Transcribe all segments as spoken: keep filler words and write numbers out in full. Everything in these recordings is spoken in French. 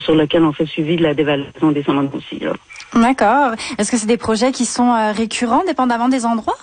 sur lequel on fait suivi de la dévalisation des saumons aussi, là. D'accord. Est-ce que c'est des projets qui sont euh, récurrents, dépendamment des endroits?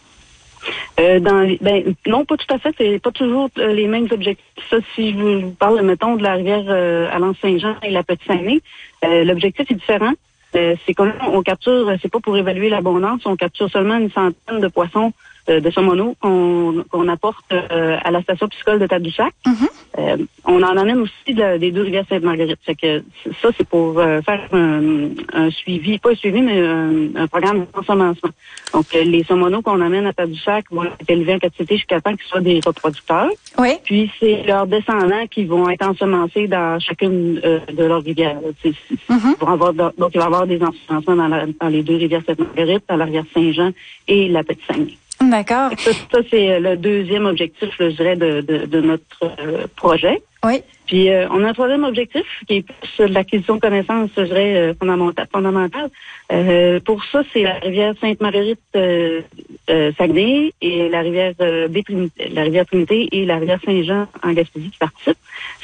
Euh, dans, ben, non, pas tout à fait. C'est pas toujours euh, les mêmes objectifs. Ça, si je vous, je vous parle, mettons, de la rivière euh, à l'Anse-Saint-Jean et la Petite-Saint-Denis, euh, l'objectif est différent. Euh, c'est comme on capture, c'est pas pour évaluer l'abondance, on capture seulement une centaine de poissons euh, de saumono qu'on qu'on apporte euh, à la station piscicole de Tadoussac. Mm-hmm. Euh, on en amène aussi de, des deux rivières Sainte-Marguerite. Fait que ça, c'est pour euh, faire un, un suivi, pas un suivi, mais un, un programme d'ensemencement. Donc, euh, les saumonos qu'on amène à Tadoussac vont être élevés en captivité jusqu'à temps qu'ils soient des reproducteurs. Oui. Puis, c'est leurs descendants qui vont être ensemencés dans chacune euh, de leurs rivières. C'est, c'est, mm-hmm. vont avoir, donc, il va y avoir des ensemencements dans, la, dans les deux rivières Sainte-Marguerite, dans la rivière Saint-Jean et la Petite-Saint-Denis. D'accord. Ça, ça, c'est le deuxième objectif, là, je dirais, de, de, de notre euh, projet. Oui. Puis, euh, on a un troisième objectif qui est plus l'acquisition de connaissances, je dirais, euh, fondamentale. fondamentale. Euh, pour ça, c'est la rivière Sainte-Marguerite euh, euh, Saguenay et la rivière euh, Trinité, la rivière Trinité et la rivière Saint-Jean en Gaspésie qui participent.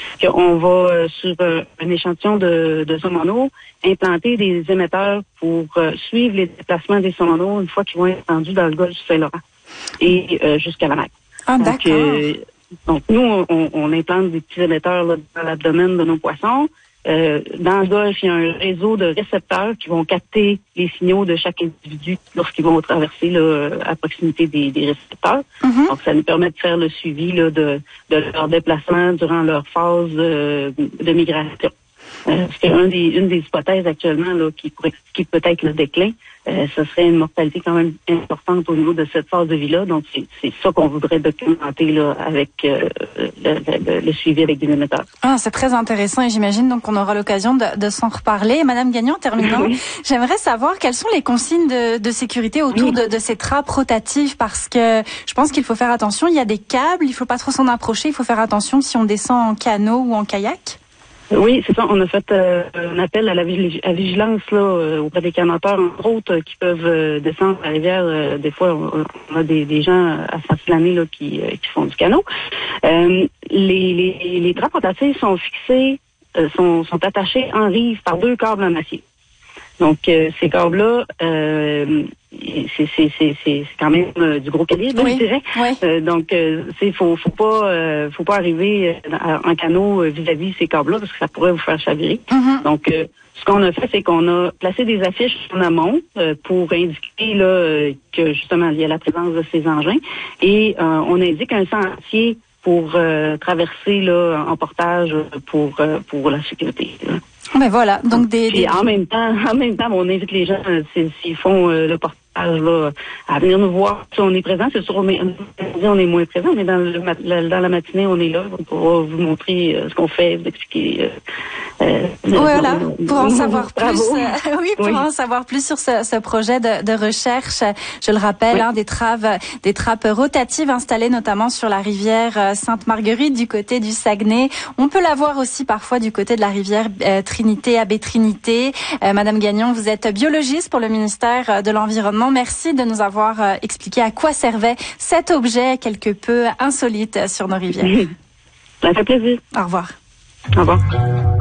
On va, euh, sur euh, un échantillon de, de saumono, implanter des émetteurs pour euh, suivre les déplacements des saumonos une fois qu'ils vont être tendus dans le golfe du Saint-Laurent et euh, jusqu'à la mer. Ah, donc, d'accord. Euh, donc, nous, on, on implante des petits émetteurs là, dans l'abdomen de nos poissons. Euh, dans le golfe, il y a un réseau de récepteurs qui vont capter les signaux de chaque individu lorsqu'ils vont traverser là, à proximité des, des récepteurs. Mm-hmm. Donc, ça nous permet de faire le suivi là, de, de leur déplacement durant leur phase euh, de migration. Euh, parce qu'une des, une des hypothèses actuellement là, qui pourrait expliquer peut-être le déclin, euh, ce serait une mortalité quand même importante au niveau de cette phase de vie-là. Donc, c'est, c'est ça qu'on voudrait documenter là, avec euh, le, le, le suivi avec des émetteurs. Ah, c'est très intéressant et j'imagine donc qu'on aura l'occasion de, de s'en reparler. Madame Gagnon, en terminant, oui. J'aimerais savoir quelles sont les consignes de, de sécurité autour oui. de, de ces trappes rotatives parce que je pense qu'il faut faire attention. Il y a des câbles, il faut pas trop s'en approcher. Il faut faire attention si on descend en canot ou en kayak. Oui, c'est ça. On a fait euh, un appel à la vigil- à vigilance là euh, auprès des canoteurs, entre autres, euh, qui peuvent euh, descendre la rivière. Euh, des fois, on, on a des, des gens à face l'année là qui, euh, qui font du canot. Euh, les, les, les trappes rotatives sont fixées, euh, sont, sont attachées en rive par deux câbles en acier. Donc, euh, ces câbles-là, euh, c'est, c'est, c'est, c'est quand même euh, du gros calibre, oui, je dirais. Oui. Euh, donc, euh, c'est faut, faut pas, euh, faut pas arriver en canot vis-à-vis ces câbles-là parce que ça pourrait vous faire chavirer. Mm-hmm. Donc, euh, ce qu'on a fait, c'est qu'on a placé des affiches en amont euh, pour indiquer là euh, que justement il y a la présence de ces engins et euh, on indique un sentier pour euh, traverser là en portage pour euh, pour la sécurité. Là. Mais voilà, donc des, des... en même temps, en même temps, on invite les gens s'ils font euh, le portage là, à venir nous voir si on est présent. C'est sûr, on est, on est moins présent, mais dans le dans la matinée, on est là. On pourra vous montrer euh, ce qu'on fait, vous expliquer. Euh, euh, voilà, pour en savoir plus. Euh, oui, pour oui. en savoir plus sur ce, ce projet de, de recherche. Je le rappelle, oui. hein, des traves, des trappes rotatives installées notamment sur la rivière Sainte-Marguerite du côté du Saguenay. On peut la voir aussi parfois du côté de la rivière euh, Trinité, Abbé Trinité. Euh, Madame Gagnon, vous êtes biologiste pour le ministère de l'Environnement. Merci de nous avoir euh, expliqué à quoi servait cet objet quelque peu insolite sur nos rivières. Ça fait plaisir. Au revoir. Au revoir.